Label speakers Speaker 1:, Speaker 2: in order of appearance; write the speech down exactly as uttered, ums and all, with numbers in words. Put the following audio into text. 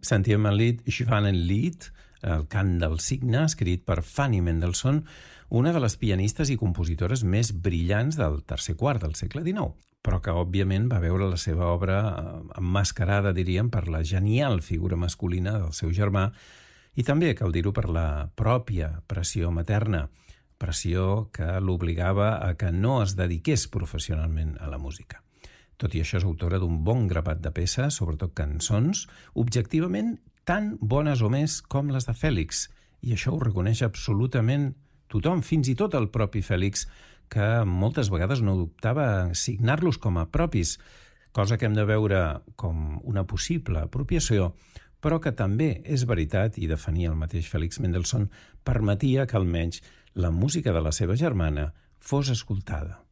Speaker 1: Sentíem el lied Schwanenlied, el cant del cigne, escrit per Fanny Mendelssohn, una de les pianistes i compositores més brillants del tercer quart del segle dinou, però que òbviament va veure la seva obra emmascarada, diríem, per la genial figura masculina del seu germà i també, cal dir-ho, per la pròpia pressió materna, pressió que l'obligava a que no es dediqués professionalment a la música. Tot i això és autora d'un bon grapat de peces, sobretot cançons, objectivament tan bones o més com les de Fèlix, i això ho reconeix absolutament tothom, fins i tot el propi Fèlix, que moltes vegades no dubtava a signar-los com a propis, cosa que hem de veure com una possible apropiació, però que també és veritat, i definia el mateix Fèlix Mendelssohn, permetia que almenys la música de la seva germana fos escoltada.